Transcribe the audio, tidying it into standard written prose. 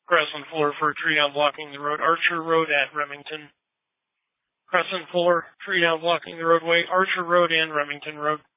Crescent Fuller for a tree down blocking the road. Archer Road at Remington. Crescent Fuller, tree down blocking the roadway. Archer Road and Remington Road.